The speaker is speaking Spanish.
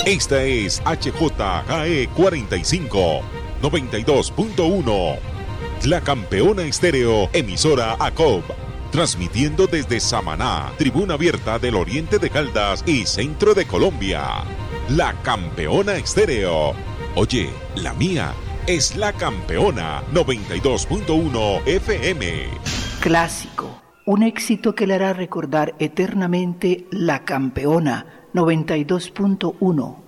Esta es HJGE 45, 92.1. La Campeona Estéreo, emisora ACOB. Transmitiendo desde Samaná, tribuna abierta del oriente de Caldas y centro de Colombia. La Campeona Estéreo. Oye, la mía es La Campeona 92.1 FM. Clásico, un éxito que le hará recordar eternamente La Campeona 92.1.